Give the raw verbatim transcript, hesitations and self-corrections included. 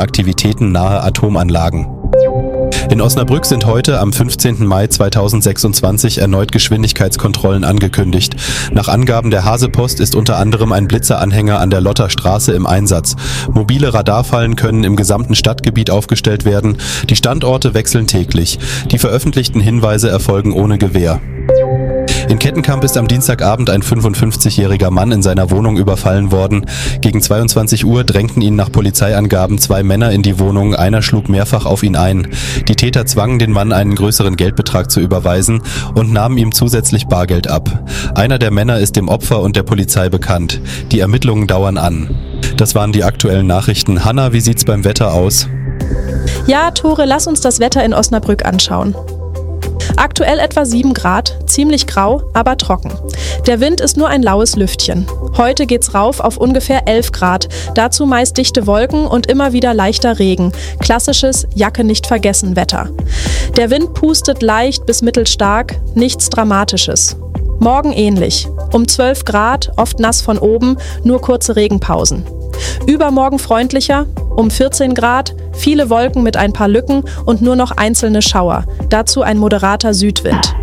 Aktivitäten nahe Atomanlagen. In Osnabrück sind heute am fünfzehnten Mai zweitausendsechsundzwanzig erneut Geschwindigkeitskontrollen angekündigt. Nach Angaben der Hasepost ist unter anderem ein Blitzeranhänger an der Lotterstraße im Einsatz. Mobile Radarfallen können im gesamten Stadtgebiet aufgestellt werden. Die Standorte wechseln täglich. Die veröffentlichten Hinweise erfolgen ohne Gewähr. In Kettenkamp ist am Dienstagabend ein fünfundfünfzigjähriger Mann in seiner Wohnung überfallen worden. Gegen zweiundzwanzig Uhr drängten ihn nach Polizeiangaben zwei Männer in die Wohnung, einer schlug mehrfach auf ihn ein. Die Täter zwangen den Mann, einen größeren Geldbetrag zu überweisen und nahmen ihm zusätzlich Bargeld ab. Einer der Männer ist dem Opfer und der Polizei bekannt. Die Ermittlungen dauern an. Das waren die aktuellen Nachrichten. Hanna, wie sieht's beim Wetter aus? Ja, Tore, lass uns das Wetter in Osnabrück anschauen. Aktuell etwa sieben Grad, ziemlich grau, aber trocken. Der Wind ist nur ein laues Lüftchen. Heute geht's rauf auf ungefähr elf Grad, dazu meist dichte Wolken und immer wieder leichter Regen. Klassisches Jacke-nicht-vergessen-Wetter. Der Wind pustet leicht bis mittelstark, nichts Dramatisches. Morgen ähnlich. Um zwölf Grad, oft nass von oben, nur kurze Regenpausen. Übermorgen freundlicher, um vierzehn Grad, viele Wolken mit ein paar Lücken und nur noch einzelne Schauer. Dazu ein moderater Südwind.